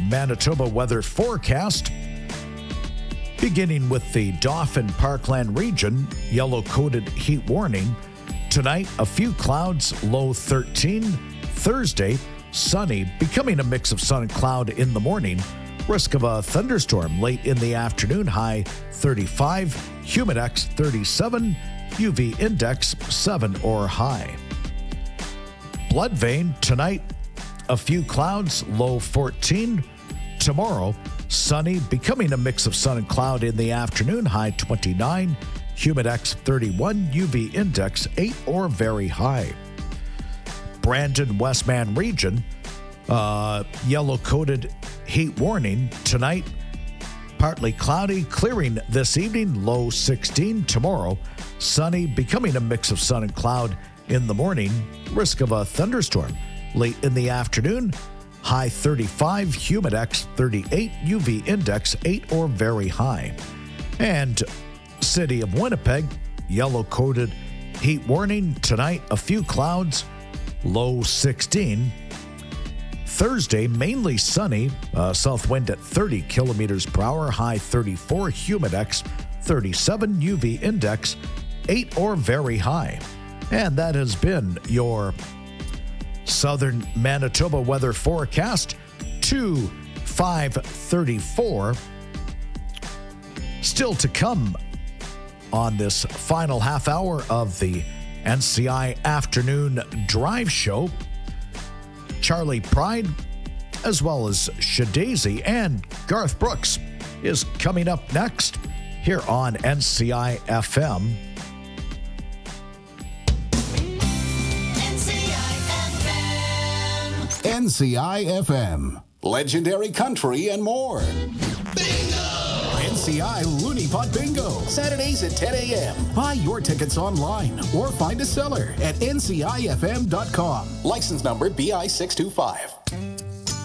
Manitoba weather forecast. Beginning with the Dauphin Parkland region, yellow-coated heat warning. Tonight, a few clouds, low 13. Thursday, sunny, becoming a mix of sun and cloud in the morning. Risk of a thunderstorm late in the afternoon, high 35. Humidex 37. UV index 7 or high. Blood vein, tonight, a few clouds, low 14. Tomorrow, sunny, becoming a mix of sun and cloud in the afternoon, high 29. Humidex 31, UV index 8 or very high. Brandon Westman region, yellow-coated heat warning. Tonight, partly cloudy, clearing this evening, low 16. Tomorrow, sunny, becoming a mix of sun and cloud in the morning. Risk of a thunderstorm late in the afternoon, high 35. Humidex 38, UV index 8 or very high. And City of Winnipeg, yellow-coated heat warning. Tonight, a few clouds, low 16. Thursday, mainly sunny, south wind at 30 kilometers per hour, high 34. Humidex 37, UV index 8 or very high. And that has been your southern Manitoba weather forecast to 5:34. Still to come on this final half hour of the NCI Afternoon Drive Show. Charlie Pride, as well as Shadazy and Garth Brooks, is coming up next here on NCI FM. NCI FM, legendary country and more. NCI Looney Pot Bingo, Saturdays at 10 a.m. Buy your tickets online or find a seller at ncifm.com. License number BI 625.